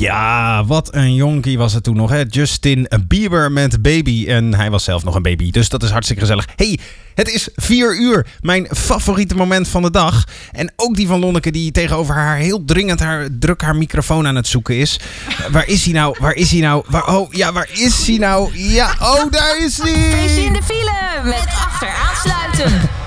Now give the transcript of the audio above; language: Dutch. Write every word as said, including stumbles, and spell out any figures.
Ja, wat een jonkie was het toen nog, hè? Justin Bieber met Baby. En hij was zelf nog een baby, dus dat is hartstikke gezellig. Hey, het is vier uur. Mijn favoriete moment van de dag. En ook die van Lonneke, die tegenover haar heel dringend haar, druk haar microfoon aan het zoeken is. Waar is hij nou? Waar is hij nou? Waar, oh, ja, waar is hij nou? Ja, oh, daar is hij! Feestje in de file met achteraansluiten.